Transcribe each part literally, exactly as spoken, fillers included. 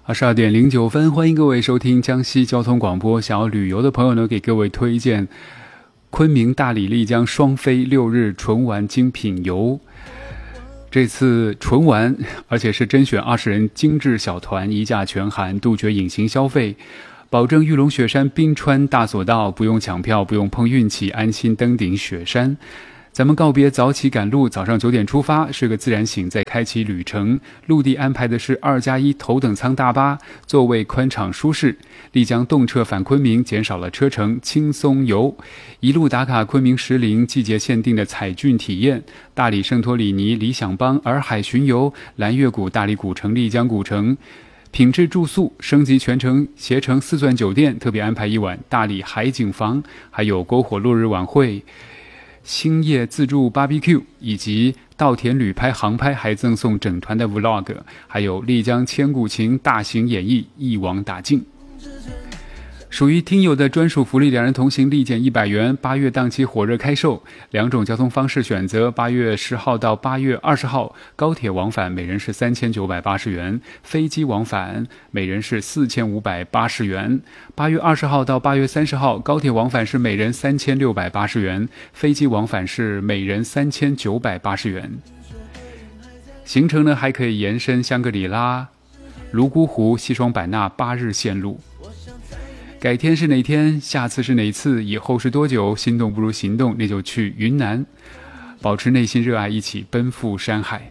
二十二点零九分，欢迎各位收听江西交通广播。想要旅游的朋友呢，给各位推荐昆明、大理、丽江双飞六日纯玩精品游。这次纯玩，而且是甄选二十人精致小团，一价全含，杜绝隐形消费，保证玉龙雪山冰川大索道，不用抢票，不用碰运气，安心登顶雪山。咱们告别早起赶路，早上九点出发，睡个自然醒，再开启旅程。陆地安排的是二加一头等舱大巴，座位宽敞舒适。丽江动车返昆明，减少了车程，轻松游。一路打卡昆明石林季节限定的彩骏体验，大理圣托里尼理想邦洱海巡游，蓝月谷大理古城丽江古城。品质住宿升级全程携程四钻酒店，特别安排一晚大理海景房，还有篝火落日晚会。星夜自助 B B Q 以及稻田旅拍航拍，还赠送整团的 Vlog， 还有丽江千古情大型演绎一网打尽。属于听友的专属福利，两人同行立减一百元，八月档期火热开售，两种交通方式选择，八月十号到八月二十号，高铁往返每人是三千九百八十元，飞机往返每人是四千五百八十元。八月二十号到八月三十号，高铁往返是每人三千六百八十元，飞机往返是每人三千九百八十元。行程呢还可以延伸香格里拉、泸沽湖、西双版纳八日线路。改天是哪天，下次是哪次，以后是多久，心动不如行动，那就去云南，保持内心热爱，一起奔赴山海。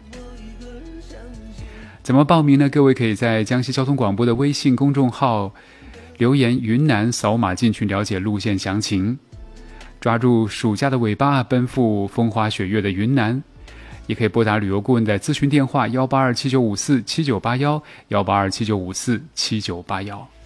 怎么报名呢？各位可以在江西交通广播的微信公众号留言云南，扫码进去了解路线详情，抓住暑假的尾巴，奔赴风花雪月的云南。也可以拨打旅游顾问的咨询电话幺八二七九五四七九八幺，幺八二七九五四七九八幺。